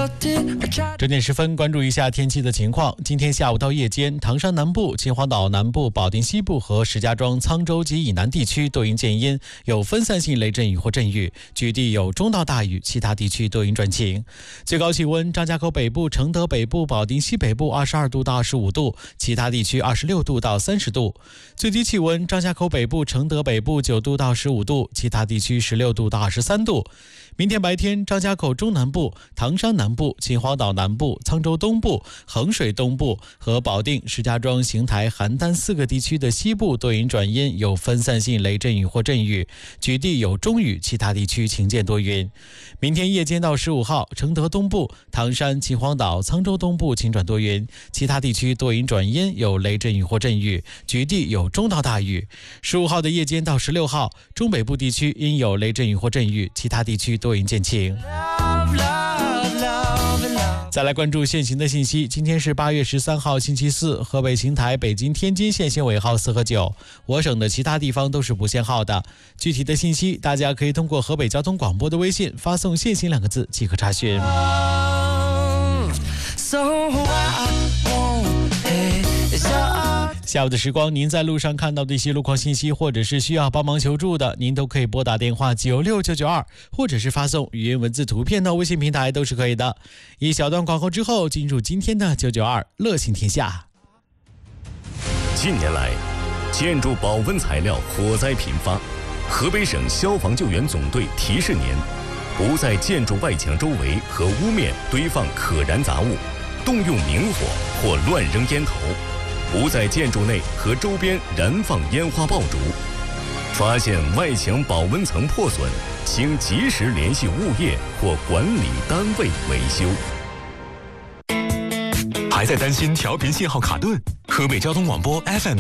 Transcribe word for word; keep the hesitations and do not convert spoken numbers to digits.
整点十分，关注一下天气的情况。今天下午到夜间，唐山南部、秦皇岛南部、保定西部和石家庄、沧州及以南地区多云见阴，有分散性雷阵雨或阵雨，局地有中到大雨，其他地区多云转晴。最高气温：张家口北部、承德北部、保定西北部二十二度到二十五度，其他地区二十六度到三十度。最低气温：张家口北部、承德北部九度到十五度，其他地区十六度到二十三度。明天白天，张家口中南部、唐山南部、秦皇岛南部、沧州东部、衡水东部和保定、石家庄、邢台、邯郸四个地区的西部多云转阴，有分散性雷阵雨或阵雨，局地有中雨，其他地区晴间多云。明天夜间到十五号，承德东部、唐山、秦皇岛、沧州东部晴转多云，其他地区多云转阴，有雷阵雨或阵雨，局地有中到大雨。十五号的夜间到十六号，中北部地区因有雷阵雨或阵雨，其他地区多云见晴。再来关注现行的信息，今天是八月十三号星期四，河北邢台、北京、天津限行尾号四和九，我省的其他地方都是不限号的。具体的信息大家可以通过河北交通广播的微信发送限行两个字即可查询。下午的时光，您在路上看到的一些路况信息，或者是需要帮忙求助的，您都可以拨打电话九六九九二，或者是发送语音文字图片到微信平台都是可以的。一小段广告之后，进入今天的九九二乐行天下。 近年来，建筑保温材料火灾频发，河北省消防救援总队提示您，不在建筑外墙周围和屋面堆放可燃杂物，动用明火或乱扔烟头，不在建筑内和周边燃放烟花爆竹。发现外墙保温层破损，请及时联系物业或管理单位维修。 还在担心调频信号卡顿？河北交通广播 F M